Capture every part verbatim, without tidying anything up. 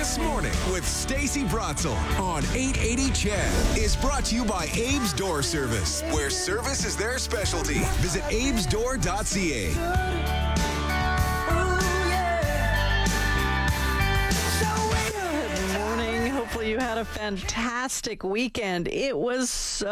This Morning with Stacey Brotzel on eight eighty C H E D is brought to you by Abe's Door Service, where service is their specialty. Visit abes door dot c a. Hopefully you had a fantastic weekend. It was so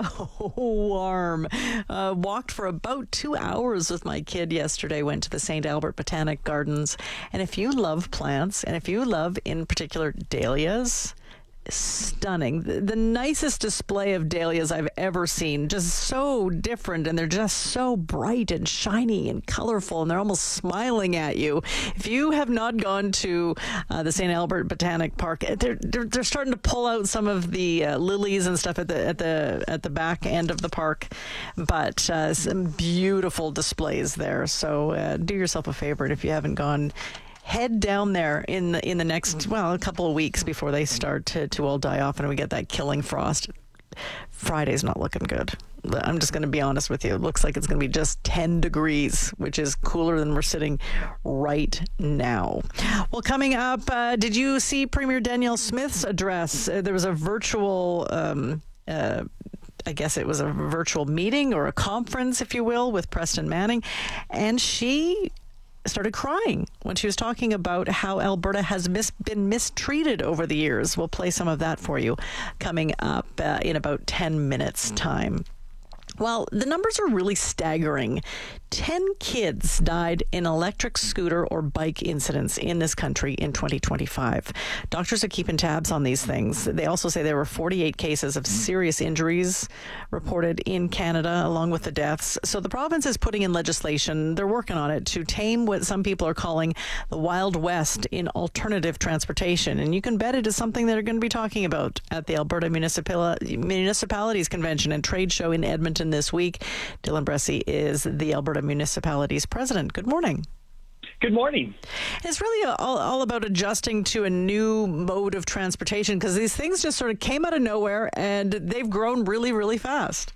warm. Uh, walked for about two hours with my kid yesterday. Went to the Saint Albert Botanic Gardens. And if you love plants, and if you love, in particular, dahlias, stunning. The, the nicest display of dahlias I've ever seen. Just so different, and they're just so bright and shiny and colorful, and they're almost smiling at you. If you have not gone to uh, the Saint Albert Botanic Park, they're, they're they're starting to pull out some of the uh, lilies and stuff at the at the at the back end of the park, but uh, some beautiful displays there. So uh, do yourself a favor, and if you haven't gone, head down there in the, in the next, well, a couple of weeks before they start to, to all die off and we get that killing frost. Friday's not looking good. I'm just going to be honest with you. It looks like it's going to be just ten degrees, which is cooler than we're sitting right now. Well, coming up, uh, did you see Premier Danielle Smith's address? Uh, there was a virtual um, uh, I guess it was a virtual meeting or a conference, if you will, with Preston Manning, and she started crying when she was talking about how Alberta has mis- been mistreated over the years. We'll play some of that for you coming up uh, in about ten minutes time. Well, the numbers are really staggering. Ten kids died in electric scooter or bike incidents in this country in twenty twenty-five. Doctors are keeping tabs on these things. They also say there were forty-eight cases of serious injuries reported in Canada, along with the deaths. So the province is putting in legislation. They're working on it to tame what some people are calling the Wild West in alternative transportation. And you can bet it is something they're going to be talking about at the Alberta Municipal- Municipalities Convention and Trade Show in Edmonton this week. Dylan Bressy is the Alberta Municipalities president. Good morning. Good morning. It's really all, all about adjusting to a new mode of transportation, because these things just sort of came out of nowhere and they've grown really, really fast.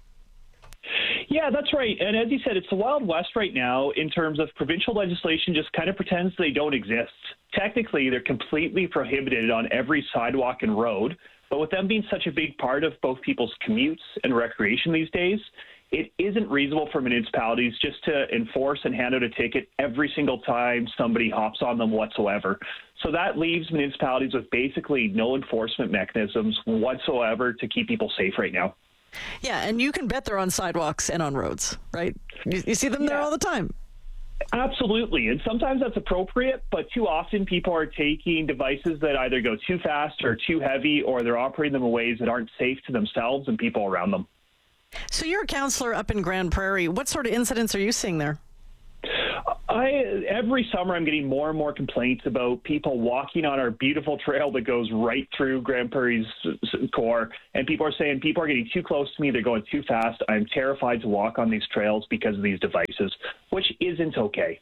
Yeah, that's right. And as you said, it's the Wild West right now in terms of provincial legislation just kind of pretends they don't exist. Technically, they're completely prohibited on every sidewalk and road. But with them being such a big part of both people's commutes and recreation these days, it isn't reasonable for municipalities just to enforce and hand out a ticket every single time somebody hops on them whatsoever. So that leaves municipalities with basically no enforcement mechanisms whatsoever to keep people safe right now. Yeah, and you can bet they're on sidewalks and on roads, right? You, you see them there yeah. all the time. Absolutely. And sometimes that's appropriate, but too often people are taking devices that either go too fast or too heavy, or they're operating them in ways that aren't safe to themselves and people around them. So you're a counselor up in Grand Prairie. What sort of incidents are you seeing there? I every summer I'm getting more and more complaints about people walking on our beautiful trail that goes right through Grand Prairie's core, and people are saying people are getting too close to me, they're going too fast. I'm terrified to walk on these trails because of these devices, which isn't okay.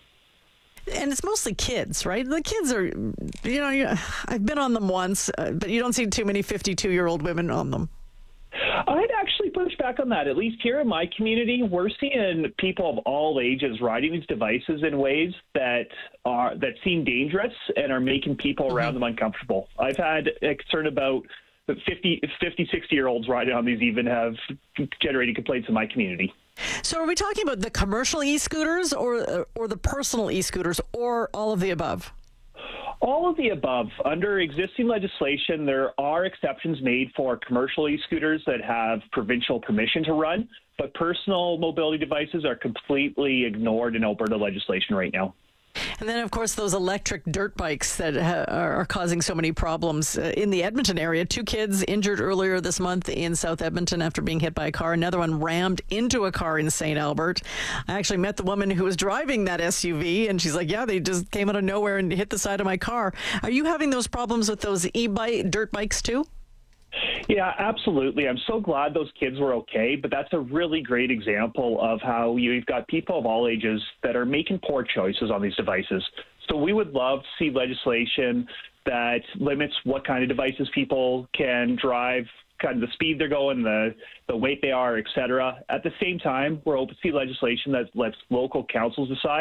And it's mostly kids, right? The kids are, you know, you, I've been on them once, uh, but you don't see too many fifty-two-year-old women on them. I'd actually push back on that. At least here in my community, we're seeing people of all ages riding these devices in ways that are that seem dangerous and are making people around mm-hmm. them uncomfortable. I've had a concern about fifty, fifty, sixty-year-olds riding on these even have generated complaints in my community. So are we talking about the commercial e-scooters or or the personal e-scooters, or all of the above? All of the above. Under existing legislation, there are exceptions made for commercial e-scooters that have provincial permission to run, but personal mobility devices are completely ignored in Alberta legislation right now. And then, of course, those electric dirt bikes that ha- are causing so many problems uh, in the Edmonton area. Two kids injured earlier this month in South Edmonton after being hit by a car. Another one rammed into a car in Saint Albert. I actually met the woman who was driving that S U V, and she's like, yeah, they just came out of nowhere and hit the side of my car. Are you having those problems with those e-bike dirt bikes too? Yeah, absolutely. I'm so glad those kids were okay, but that's a really great example of how you've got people of all ages that are making poor choices on these devices. So we would love to see legislation that limits what kind of devices people can drive, kind of the speed they're going, the, the weight they are, et cetera. At the same time, we're open to see legislation that lets local councils decide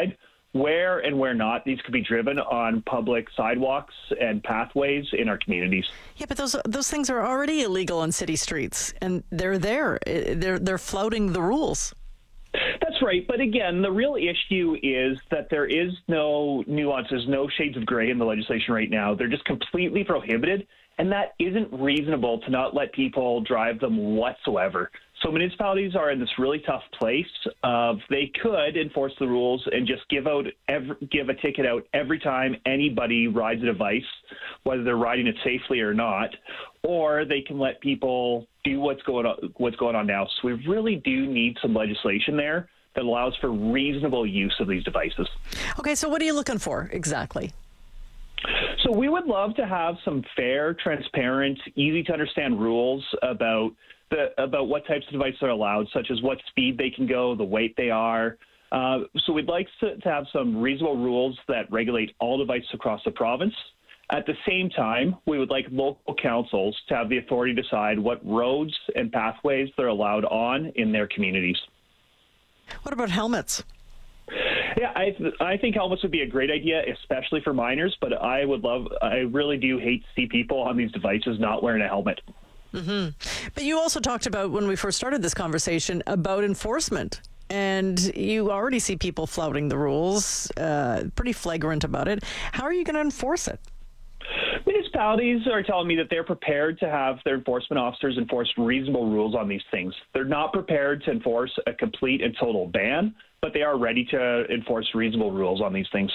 where and where not these could be driven on public sidewalks and pathways in our communities. Yeah, but those those things are already illegal on city streets, and they're there. They're they're flouting the rules. That's right. But again, the real issue is that there is no nuances, no shades of gray in the legislation right now. They're just completely prohibited, and that isn't reasonable to not let people drive them whatsoever. So municipalities are in this really tough place of they could enforce the rules and just give out every, give a ticket out every time anybody rides a device, whether they're riding it safely or not, or they can let people do what's going on what's going on now. So we really do need some legislation there that allows for reasonable use of these devices. Okay, so what are you looking for exactly? So we would love to have some fair, transparent, easy to understand rules about the about what types of devices are allowed, such as what speed they can go, the weight they are. Uh, so we'd like to, to have some reasonable rules that regulate all devices across the province. At the same time, we would like local councils to have the authority to decide what roads and pathways they're allowed on in their communities. What about helmets? Yeah, I th- I think helmets would be a great idea, especially for minors. But I would love, I really do hate to see people on these devices not wearing a helmet. Mm-hmm. But you also talked about, when we first started this conversation, about enforcement. And you already see people flouting the rules, uh, pretty flagrant about it. How are you going to enforce it? Municipalities are telling me that they're prepared to have their enforcement officers enforce reasonable rules on these things. They're not prepared to enforce a complete and total ban, but they are ready to enforce reasonable rules on these things.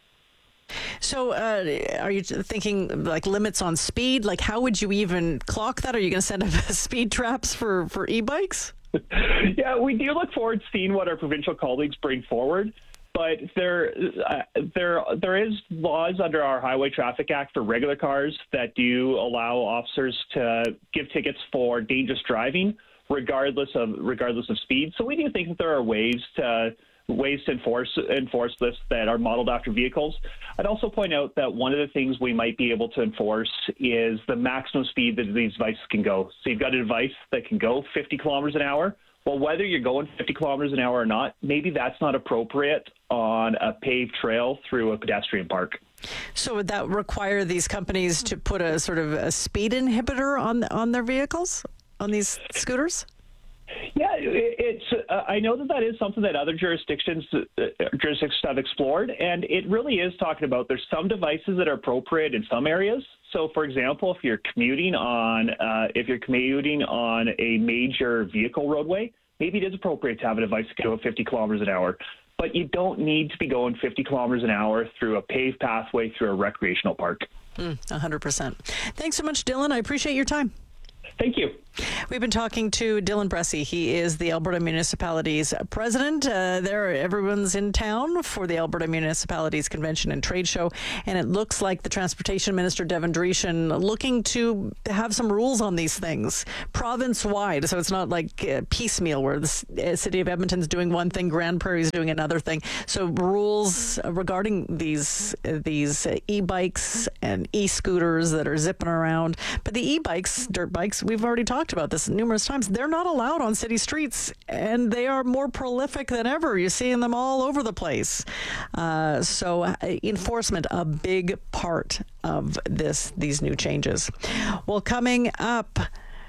So uh, are you thinking like limits on speed? Like how would you even clock that? Are you going to send up speed traps for, for e-bikes? Yeah, we do look forward to seeing what our provincial colleagues bring forward. But there, uh, there, there is laws under our Highway Traffic Act for regular cars that do allow officers to give tickets for dangerous driving, regardless of regardless of speed. So we do think that there are ways to ways to enforce enforce this that are modeled after vehicles. I'd also point out that one of the things we might be able to enforce is the maximum speed that these devices can go. So you've got a device that can go fifty kilometers an hour. Well, whether you're going fifty kilometers an hour or not, maybe that's not appropriate on a paved trail through a pedestrian park. So would that require these companies to put a sort of a speed inhibitor on on their vehicles, on these scooters? Yeah, it's. Uh, I know that that is something that other jurisdictions uh, jurisdictions have explored, and it really is talking about there's some devices that are appropriate in some areas. So, for example, if you're commuting on uh, if you're commuting on a major vehicle roadway, maybe it is appropriate to have a device that can go fifty kilometers an hour. But you don't need to be going fifty kilometers an hour through a paved pathway through a recreational park. Mm, one hundred percent. Thanks so much, Dylan. I appreciate your time. Thank you. We've been talking to Dylan Bressie. He is the Alberta Municipalities President. Uh, there, everyone's in town for the Alberta Municipalities Convention and Trade Show, and it looks like the Transportation Minister, Devin Dreeshen, looking to have some rules on these things province-wide. So it's not like uh, piecemeal where the uh, City of Edmonton's doing one thing, Grand Prairie's doing another thing. So rules regarding these uh, these uh, e-bikes and e-scooters that are zipping around. But the e-bikes, dirt bikes, we've already talked about this numerous times. They're not allowed on city streets, and they are more prolific than ever. You're seeing them all over the place. Uh, so uh, enforcement, a big part of this these new changes. Well, coming up,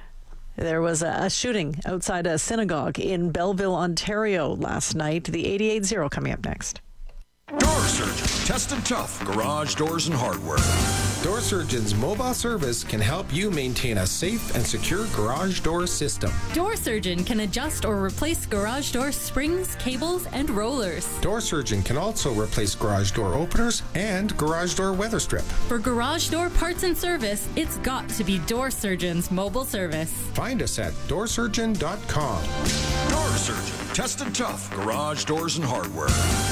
there was a, a shooting outside a synagogue in Belleville, Ontario last night. The eighty-eight zero coming up next. Door Surgeon, tested tough garage doors and hardware. Door Surgeon's mobile service can help you maintain a safe and secure garage door system. Door Surgeon can adjust or replace garage door springs, cables, and rollers. Door Surgeon can also replace garage door openers and garage door weather strip. For garage door parts and service, it's got to be Door Surgeon's mobile service. Find us at door surgeon dot com. Door Surgeon, tested tough garage doors and hardware.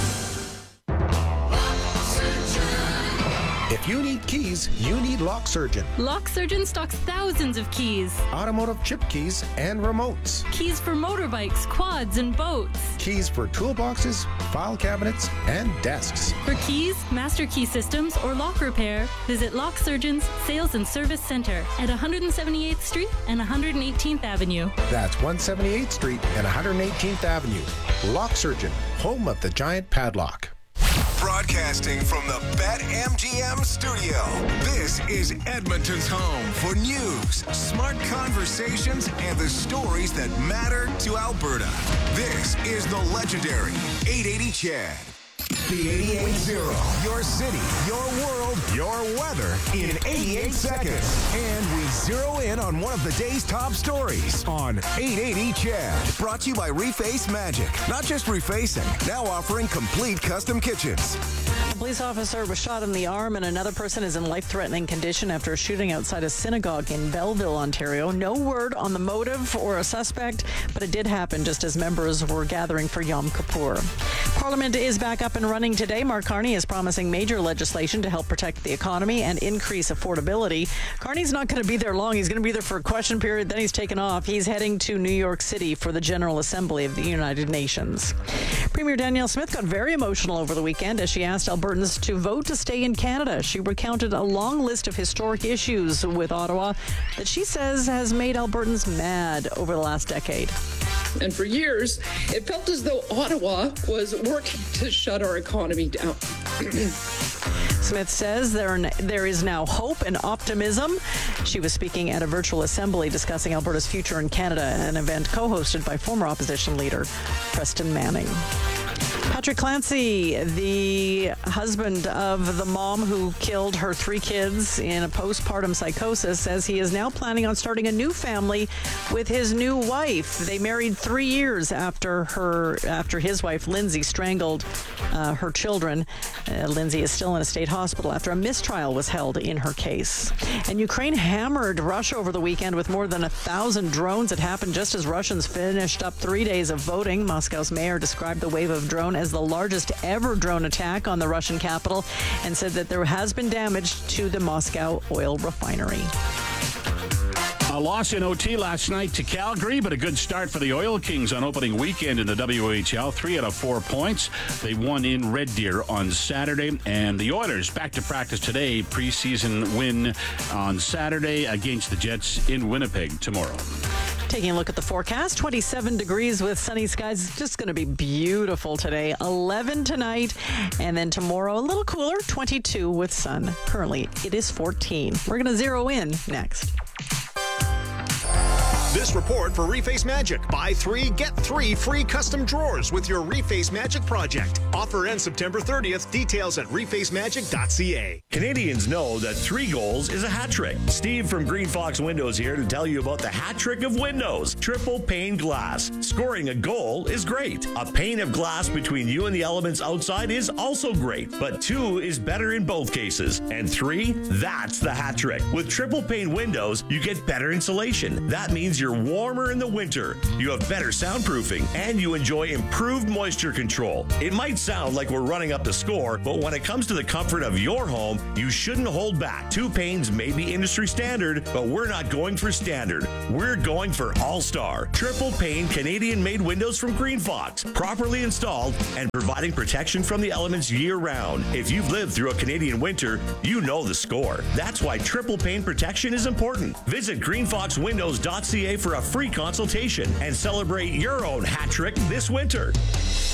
If you need keys, you need Lock Surgeon. Lock Surgeon stocks thousands of keys. Automotive chip keys and remotes. Keys for motorbikes, quads, and boats. Keys for toolboxes, file cabinets, and desks. For keys, master key systems, or lock repair, visit Lock Surgeon's Sales and Service Center at one hundred seventy-eighth Street and one hundred eighteenth Avenue. That's one hundred seventy-eighth Street and one hundred eighteenth Avenue. Lock Surgeon, home of the giant padlock. Broadcasting from the BetMGM studio, this is Edmonton's home for news, smart conversations, and the stories that matter to Alberta. This is the legendary eight eighty C H E D. The eighty-eight zero. Your city, your world, your weather in eighty-eight seconds. And we zero in on one of the day's top stories on eight eighty C H E D. Brought to you by Reface Magic. Not just refacing, now offering complete custom kitchens. A police officer was shot in the arm and another person is in life-threatening condition after a shooting outside a synagogue in Belleville, Ontario. No word on the motive or a suspect, but it did happen just as members were gathering for Yom Kippur. Parliament is back up and running today. Mark Carney is promising major legislation to help protect the economy and increase affordability. Carney's not going to be there long. He's going to be there for a question period, then he's taken off. He's heading to New York City for the General Assembly of the United Nations. Premier Danielle Smith got very emotional over the weekend as she asked Albertans to vote to stay in Canada. She recounted a long list of historic issues with Ottawa that she says has made Albertans mad over the last decade. And for years, it felt as though Ottawa was working to shut our economy down. Smith says there, there is now hope and optimism. She was speaking at a virtual assembly discussing Alberta's future in Canada, an event co-hosted by former opposition leader Preston Manning. Patrick Clancy, the husband of the mom who killed her three kids in a postpartum psychosis, says he is now planning on starting a new family with his new wife. They married three years after her, after his wife, Lindsay, strangled uh, her children. Uh, Lindsay is still in a state hospital after a mistrial was held in her case. And Ukraine hammered Russia over the weekend with more than a thousand drones. It happened just as Russians finished up three days of voting. Moscow's mayor described the wave of drone as the largest ever drone attack on the Russian capital and said that there has been damage to the Moscow oil refinery. A loss in O T last night to Calgary, but a good start for the Oil Kings on opening weekend in the W H L. Three out of four points. They won in Red Deer on Saturday. And the Oilers back to practice today. Preseason win on Saturday against the Jets in Winnipeg tomorrow. Taking a look at the forecast, twenty-seven degrees with sunny skies. It's just going to be beautiful today. eleven tonight, and then tomorrow a little cooler, twenty-two with sun. Currently, it is fourteen. We're going to zero in next. This report for Reface Magic. Buy three, get three free custom drawers with your Reface Magic project. Offer ends September thirtieth. Details at reface magic dot c a. Canadians know that three goals is a hat trick. Steve from Green Fox Windows here to tell you about the hat trick of windows. Triple pane glass. Scoring a goal is great. A pane of glass between you and the elements outside is also great, but two is better in both cases. And three, that's the hat trick. With triple pane windows, you get better insulation. That means you're warmer in the winter, you have better soundproofing, and you enjoy improved moisture control. It might sound like we're running up the score, but when it comes to the comfort of your home, you shouldn't hold back. Two panes may be industry standard, but we're not going for standard. We're going for all-star. Triple pane Canadian-made windows from Green Fox, properly installed and providing protection from the elements year-round. If you've lived through a Canadian winter, you know the score. That's why triple pane protection is important. Visit green fox windows dot c a for a free consultation and celebrate your own hat trick this winter.